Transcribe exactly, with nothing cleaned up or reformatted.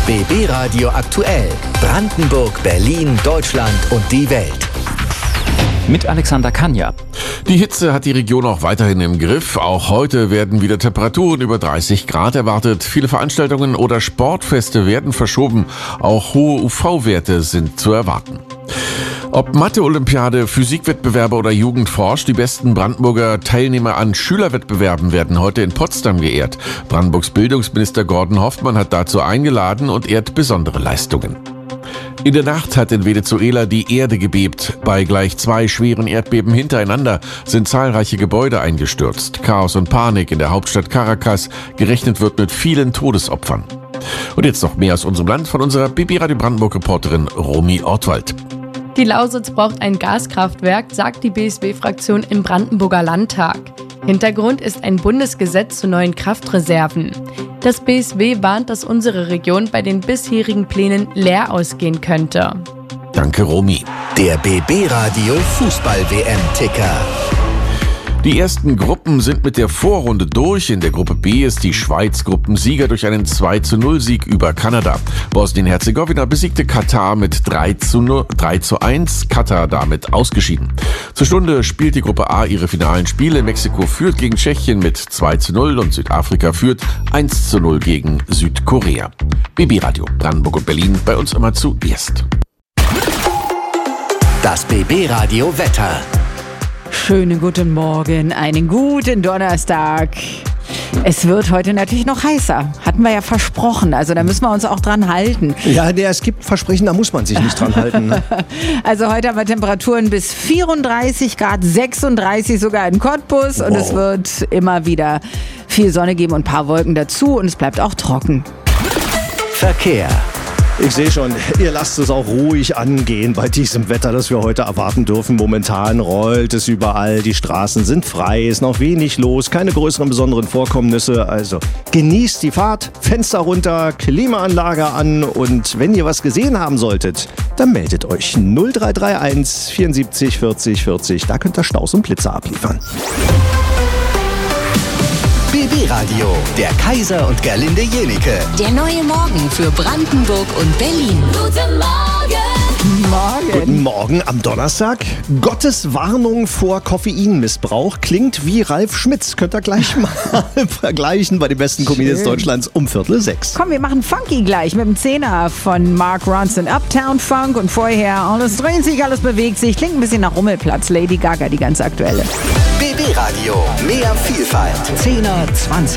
B B Radio aktuell. Brandenburg, Berlin, Deutschland und die Welt. Mit Alexander Kanja. Die Hitze hat die Region auch weiterhin im Griff. Auch heute werden wieder Temperaturen über dreißig Grad erwartet. Viele Veranstaltungen oder Sportfeste werden verschoben. Auch hohe U V-Werte sind zu erwarten. Ob Mathe-Olympiade, Physikwettbewerbe oder Jugendforsch, die besten Brandenburger Teilnehmer an Schülerwettbewerben werden heute in Potsdam geehrt. Brandenburgs Bildungsminister Gordon Hoffmann hat dazu eingeladen und ehrt besondere Leistungen. In der Nacht hat in Venezuela die Erde gebebt. Bei gleich zwei schweren Erdbeben hintereinander sind zahlreiche Gebäude eingestürzt. Chaos und Panik in der Hauptstadt Caracas. Gerechnet wird mit vielen Todesopfern. Und jetzt noch mehr aus unserem Land von unserer B B Radio Brandenburg-Reporterin Romy Ortwald. Die Lausitz braucht ein Gaskraftwerk, sagt die B S W-Fraktion im Brandenburger Landtag. Hintergrund ist ein Bundesgesetz zu neuen Kraftreserven. Das B S W warnt, dass unsere Region bei den bisherigen Plänen leer ausgehen könnte. Danke, Romy. Der B B Radio Fußball-W M-Ticker. Die ersten Gruppen sind mit der Vorrunde durch. In der Gruppe B ist die Schweiz Gruppensieger durch einen zwei zu null Sieg über Kanada. Bosnien-Herzegowina besiegte Katar mit drei zu eins. Katar damit ausgeschieden. Zur Stunde spielt die Gruppe A ihre finalen Spiele. Mexiko führt gegen Tschechien mit zwei zu null und Südafrika führt eins zu null gegen Südkorea. B B Radio Brandenburg und Berlin, bei uns immer zuerst. Das B B Radio Wetter. Schönen guten Morgen, einen guten Donnerstag. Es wird heute natürlich noch heißer. Hatten wir ja versprochen, also da müssen wir uns auch dran halten. Ja, nee, es gibt Versprechen, da muss man sich nicht dran halten. Ne? Also heute haben wir Temperaturen bis vierunddreißig Grad, sechsunddreißig sogar in Cottbus. Und wow. Es wird immer wieder viel Sonne geben und ein paar Wolken dazu und es bleibt auch trocken. Verkehr. Ich sehe schon, ihr lasst es auch ruhig angehen bei diesem Wetter, das wir heute erwarten dürfen. Momentan rollt es überall, die Straßen sind frei, ist noch wenig los, keine größeren besonderen Vorkommnisse. Also genießt die Fahrt, Fenster runter, Klimaanlage an und wenn ihr was gesehen haben solltet, dann meldet euch null drei drei eins vierundsiebzig vierzig vierzig, da könnt ihr Staus und Blitzer abliefern. B B Radio, der Kaiser und Gerlinde Jenieke. Der neue Morgen für Brandenburg und Berlin. Guten Morgen! Morgen. Guten Morgen am Donnerstag. Gottes Warnung vor Koffeinmissbrauch klingt wie Ralf Schmitz. Könnt ihr gleich mal vergleichen bei den besten Comedians Deutschlands um Viertel sechs. Komm, wir machen Funky gleich mit dem Zehner von Mark Ronson, Uptown Funk und vorher alles dreht sich, alles bewegt sich. Klingt ein bisschen nach Rummelplatz. Lady Gaga, die ganz aktuelle. B B Radio, mehr Vielfalt. Zehner, Zwanziger.